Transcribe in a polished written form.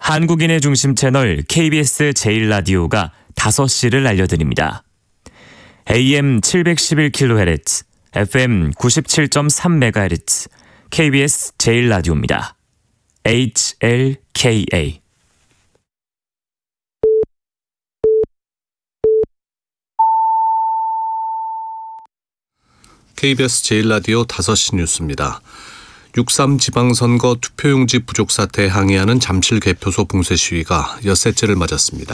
한국인의 중심 채널 KBS 제1라디오가 5시를 알려드립니다. AM 711kHz, FM 97.3MHz, KBS 제1라디오입니다. HLKA. KBS 제1라디오 5시 뉴스입니다. 6.3 지방선거 투표용지 부족 사태에 항의하는 잠실 개표소 봉쇄 시위가 엿새째를 맞았습니다.